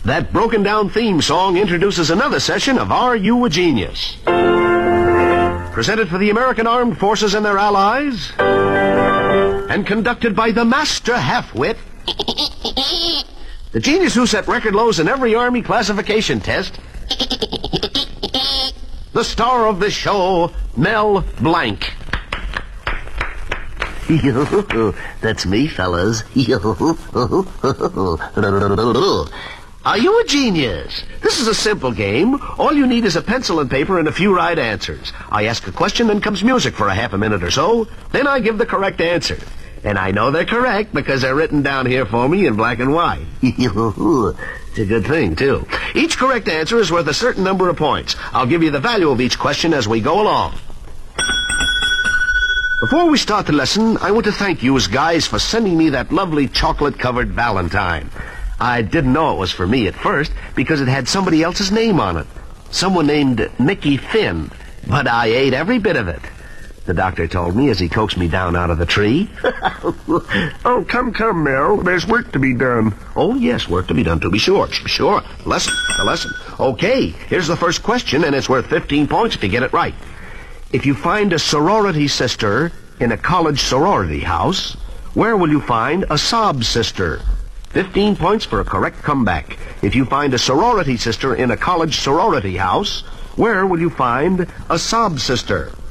That broken-down theme song introduces another session of Are You a Genius? Presented for the American Armed Forces and their allies, and conducted by the master half-wit, the genius who set record lows in every Army classification test, the star of this show, Mel Blanc. That's me, fellas. Are you a genius? This is a simple game. All you need is a pencil and paper and a few right answers. I ask a question, then comes music for a half a minute or so. Then I give the correct answer. And I know they're correct because they're written down here for me in black and white. It's a good thing, too. Each correct answer is worth a certain number of points. I'll give you the value of each question as we go along. Before we start the lesson, I want to thank you guys for sending me that lovely chocolate-covered Valentine. I didn't know it was for me at first because it had somebody else's name on it. Someone named Mickey Finn. But I ate every bit of it. The doctor told me as he coaxed me down out of the tree. Oh, come, Mel. There's work to be done. Oh, yes, work to be done, to be sure. Sure. The lesson. Okay, here's the first question, and it's worth 15 points if you get it right. If you find a sorority sister in a college sorority house, where will you find a sob sister? 15 points for a correct comeback. If you find a sorority sister in a college sorority house, where will you find a sob sister?